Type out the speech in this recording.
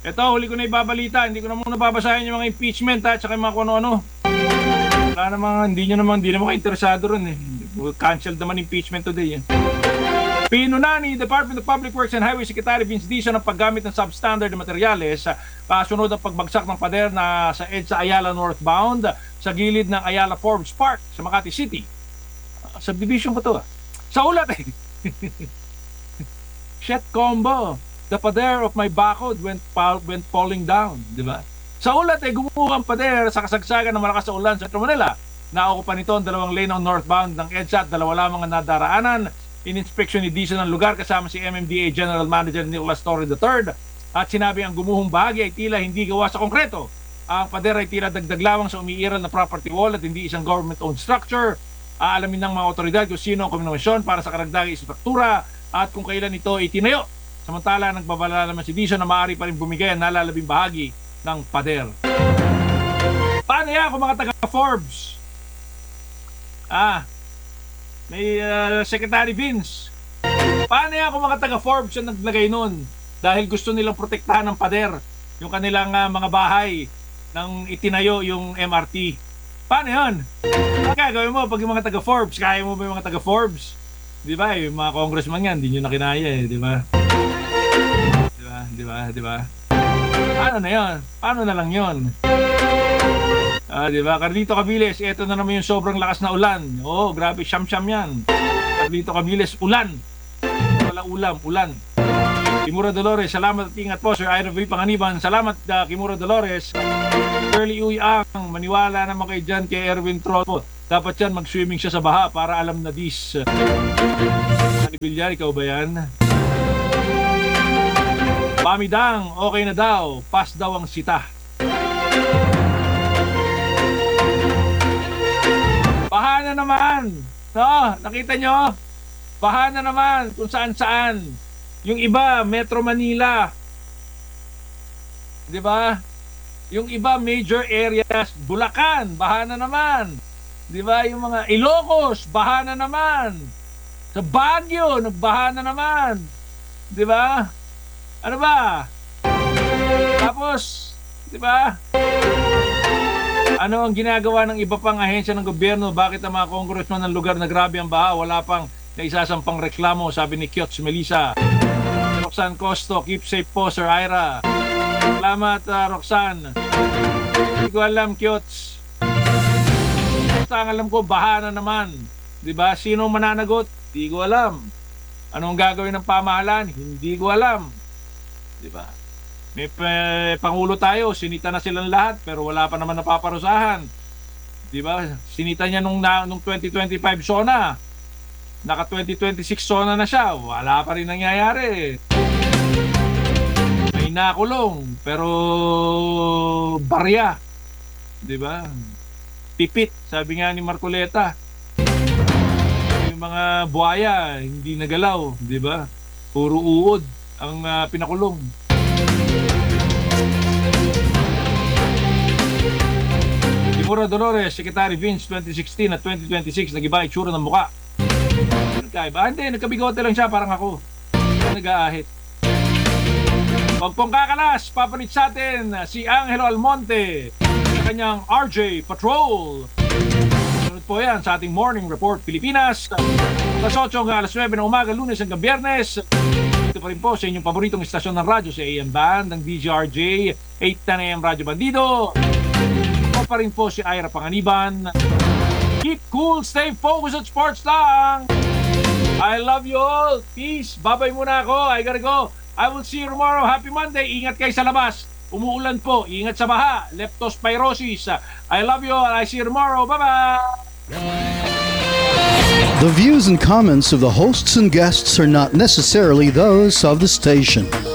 Ito, huli ko na ibabalita. Hindi ko na muna babasahin yung mga impeachment at saka yung mga kung ano-ano. Wala naman, hindi naman kayo interesado rin eh. Cancelled naman impeachment today eh. Pinuna ni Department of Public Works and Highway Secretary Vince Dizon ang paggamit ng substandard na materyales sa kasunod ng pagbagsak ng pader na sa EDSA Ayala northbound sa gilid ng Ayala Forbes Park sa Makati City. Subdivision ko to ah. Sa ulat eh. Shit combo. The pader of my bakod went falling down, di ba? Sa ulat eh, gumuha ang pader sa kasagsagan ng malakas na ulan sa Metro Manila. Naokupa nito ang 2 lane ng northbound ng EDSA at 2 lamang ang nadaraanan. In-inspection ni Dizon ng lugar kasama si MMDA General Manager Nicolas Torre III at sinabi ang gumuhong bahagi ay tila hindi gawa sa konkreto. Ang pader ay tila dagdag lamang sa umiiral na property wall at hindi isang government-owned structure. Aalamin ng mga otoridad kung sino ang komisyon para sa karagdagang istruktura at kung kailan ito itinayo. Samantala, nagbabala naman si Dizon na maaari pa rin bumigay ang nalalabing bahagi ng pader. Paano yan kung mga taga-Forbes? May Secretary Vince. Paano yan kung mga taga-Forbes ang naglagay nun? Dahil gusto nilang protektahan ng pader yung kanilang mga bahay nang itinayo yung MRT. Paano yun? Ang gagawin mo pag yung mga taga-Forbes? Kaya mo ba yung mga taga-Forbes? Di ba? Yung mga congressman yan, hindi nyo na kinaya eh. Di ba? Di ba? Paano na yun? Paano na lang yun? Di ba? Carlito Cabiles, eto na naman yung sobrang lakas na ulan. Oo, grabe, siyam-siyam yan. Carlito Cabiles, ulan. Wala ulam, ulan. Kimura Dolores, salamat at ingat po. Sir Ira V. Panganiban, salamat Kimura Dolores. Shirley Uyang, maniwala naman kayo dyan kay Erwin Tropo. Dapat yan, mag-swimming siya sa baha para alam na this. Ani Bilyar, ikaw ba yan? Pamidang, okay na daw. Pass daw ang sita. Baha na naman. No, nakita nyo? Baha na naman kung saan-saan. Yung iba, Metro Manila. Di ba? Yung iba, major areas, Bulacan, baha na naman. Di ba? Yung mga Ilocos, baha na naman. Sa Baguio, nagbaha na naman. Di ba? Ano ba? Tapos, di ba? Ano ang ginagawa ng iba pang ahensya ng gobyerno? Bakit ang mga congressman ng lugar na grabe ang baha, wala pang naisasampang reklamo? Sabi ni Kyots Melissa. Roxanne Costo, keep safe po, Sir Ira. Salamat, Roxanne. Hindi ko alam, Kyots. Basta ang alam ko, baha na naman. Diba? Sino mananagot? Hindi ko alam. Anong gagawin ng pamahalaan? Hindi ko alam. Diba? May pangulo tayo, sinita na silang lahat, pero wala pa naman napaparusahan. Diba? Sinita niya nung 2025 SONA. Naka 2026 SONA na siya. Wala pa rin nangyayari. May nakulong, pero barya. Diba? Pipit, sabi nga ni Marcoleta. Yung mga buhaya, hindi nagalaw. Diba? Puro uod ang pinakulong. Kimura Dolores, Secretary Vince 2016 at 2026, nag-iba itsura ng muka. Nagkaiba? Hindi, nagkabigote lang siya, parang ako. Nag-aahit. Pagpong kakalas, papanit sa atin si Angelo Almonte sa kanyang RJ Patrol. Sunod po yan sa ating Morning Report Pilipinas. Alas 8 hanggang alas 9 ng umaga, Lunes hanggang Biyernes. Ito pa rin po sa inyong paboritong istasyon ng radyo sa AM Band, ng DJRJ, 8:10 AM Radyo Bandido. Ito pa rin po si Ira Panganiban. Keep cool, stay focused at sports lang. I love you all. Peace. Babay muna ako. I gotta go. I will see you tomorrow. Happy Monday. Ingat kayo sa labas. Umuulan po. Ingat sa baha. Leptospirosis. I love you all. I see you tomorrow. Bye-bye. The views and comments of the hosts and guests are not necessarily those of the station.